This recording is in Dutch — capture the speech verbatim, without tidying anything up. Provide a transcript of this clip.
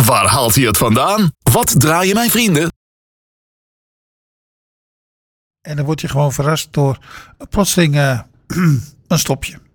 Waar haalt hij het vandaan? Wat draaien mijn vrienden? En dan word je gewoon verrast door plotseling uh, een stopje.